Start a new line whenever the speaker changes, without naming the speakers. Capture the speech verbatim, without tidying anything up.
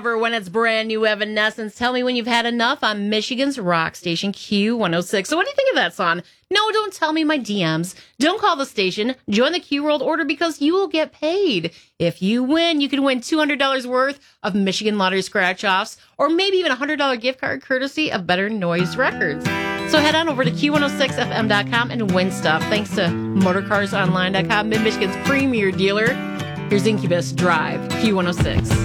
forever when it's brand new. Evanescence. Tell me when you've had enough on Michigan's rock station Q one oh six. So what do you think of that song? No, don't tell me my D Ms. Don't call the station. Join the Q World Order because you will get paid. If you win, you can win two hundred dollars worth of Michigan Lottery scratch-offs or maybe even a one hundred dollars gift card courtesy of Better Noise Records. So head on over to Q one oh six F M dot com and win stuff. Thanks to motorcars online dot com, Mid-Michigan's premier dealer. Here's Incubus Drive, Q one oh six.